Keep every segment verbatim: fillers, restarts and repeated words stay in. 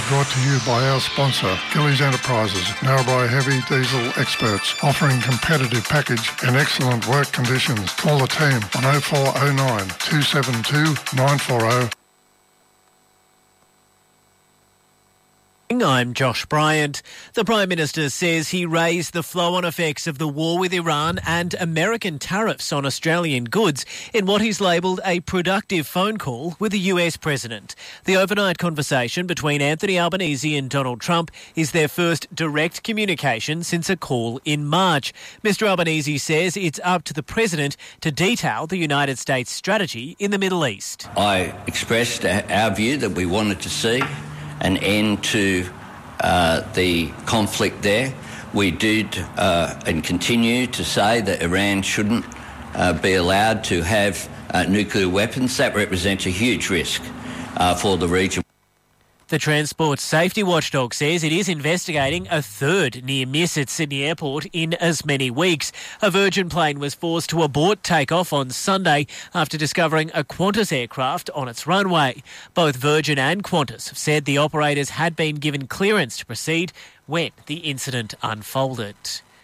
brought to you by our sponsor, Gillies Enterprises, Narrabri Heavy Diesel experts, offering competitive package and excellent work conditions. Call the team on oh four oh nine, two seven two, nine four oh. I'm Josh Bryant. The Prime Minister says he raised the flow-on effects of the war with Iran and American tariffs on Australian goods in what he's labelled a productive phone call with the U S President. The overnight conversation between Anthony Albanese and Donald Trump is their first direct communication since a call in March. Mister Albanese says it's up to the President to detail the United States strategy in the Middle East. I expressed our view that we wanted to see an end to uh, the conflict there. We did uh, and continue to say that Iran shouldn't uh, be allowed to have uh, nuclear weapons. That represents a huge risk uh, for the region. The Transport Safety Watchdog says it is investigating a third near miss at Sydney Airport in as many weeks. A Virgin plane was forced to abort takeoff on Sunday after discovering a Qantas aircraft on its runway. Both Virgin and Qantas have said the operators had been given clearance to proceed when the incident unfolded.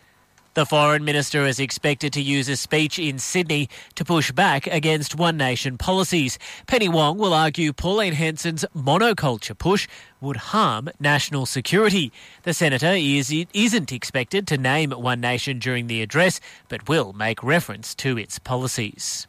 The Foreign Minister is expected to use a speech in Sydney to push back against One Nation policies. Penny Wong will argue Pauline Hanson's monoculture push would harm national security. The Senator is, isn't expected to name One Nation during the address, but will make reference to its policies.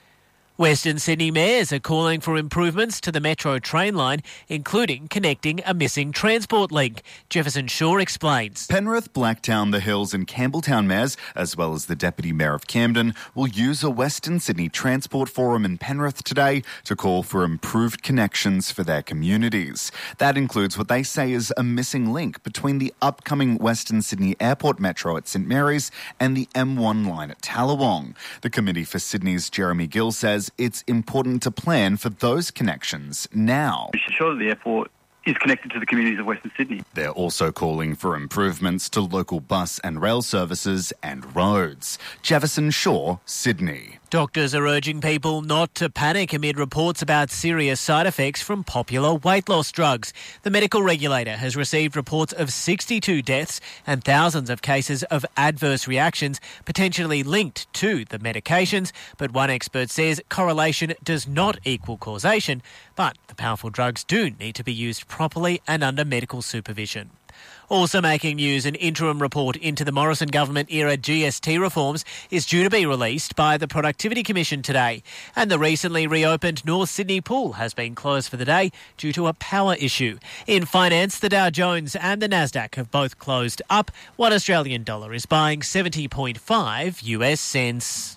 Western Sydney mayors are calling for improvements to the Metro train line, including connecting a missing transport link. Jefferson Shaw explains. Penrith, Blacktown, The Hills and Campbelltown mayors, as well as the Deputy Mayor of Camden, will use a Western Sydney Transport Forum in Penrith today to call for improved connections for their communities. That includes what they say is a missing link between the upcoming Western Sydney Airport Metro at St Mary's and the M one line at Tallawong. The Committee for Sydney's Jeremy Gill says it's important to plan for those connections now. We should ensure that the airport is connected to the communities of Western Sydney. They're also calling for improvements to local bus and rail services and roads. Jefferson Shaw, Sydney. Doctors are urging people not to panic amid reports about serious side effects from popular weight loss drugs. The medical regulator has received reports of sixty-two deaths and thousands of cases of adverse reactions potentially linked to the medications, but one expert says correlation does not equal causation, but the powerful drugs do need to be used properly and under medical supervision. Also making news, an interim report into the Morrison government-era G S T reforms is due to be released by the Productivity Commission today. And the recently reopened North Sydney pool has been closed for the day due to a power issue. In finance, the Dow Jones and the Nasdaq have both closed up. One Australian dollar is buying seventy point five U S cents.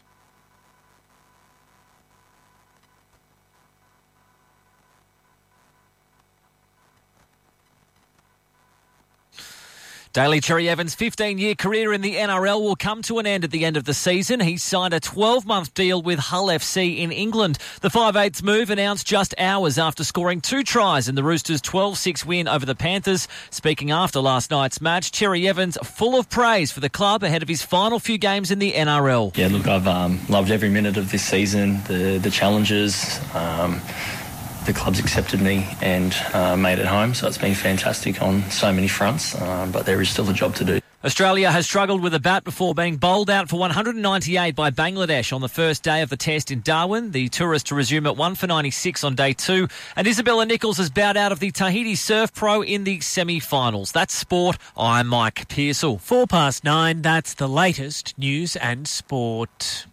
Daly Cherry Evans' fifteen-year career in the N R L will come to an end at the end of the season. He's signed a twelve-month deal with Hull F C in England. The five eighths move announced just hours after scoring two tries in the Roosters' twelve six win over the Panthers. Speaking after last night's match, Cherry Evans full of praise for the club ahead of his final few games in the N R L. Yeah, look, I've um, loved every minute of this season, the, the challenges. Um, The club's accepted me and uh, made it home, so it's been fantastic on so many fronts, uh, but there is still a job to do. Australia has struggled with a bat before being bowled out for one hundred ninety-eight by Bangladesh on the first day of the test in Darwin. The tourists to resume at one for ninety-six on day two. And Isabella Nichols has bowed out of the Tahiti Surf Pro in the semi-finals. That's sport. I'm Mike Pearsall. Four past nine, that's the latest news and sport.